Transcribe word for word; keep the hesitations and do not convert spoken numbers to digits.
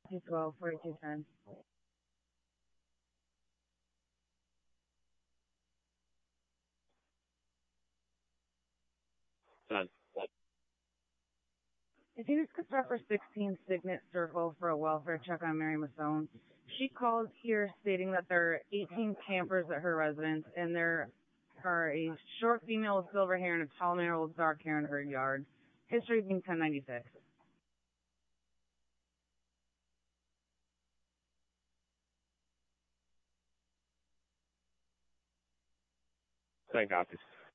two twelve, forty-two ten. ten. If you could start for sixteen Signet Circle for a welfare check on Mary Masson. She called here stating that there are eighteen campers at her residence, and there are a short female with silver hair and a tall male with dark hair in her yard. History being ten ninety-six. ten copies.